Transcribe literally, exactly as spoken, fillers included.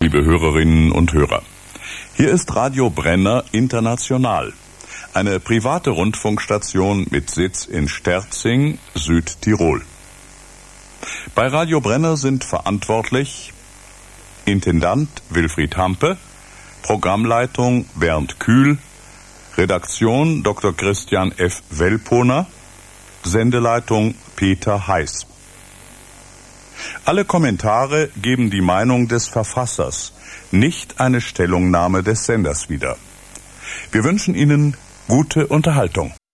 Liebe Hörerinnen und Hörer, hier ist Radio Brenner International, eine private Rundfunkstation mit Sitz in Sterzing, Südtirol. Bei Radio Brenner sind verantwortlich Intendant Wilfried Hampe, Programmleitung Bernd Kühl, Redaktion Doktor Christian F. Welponer, Sendeleitung Peter Heiß. Alle Kommentare geben die Meinung des Verfassers, nicht eine Stellungnahme des Senders wieder. Wir wünschen Ihnen gute Unterhaltung.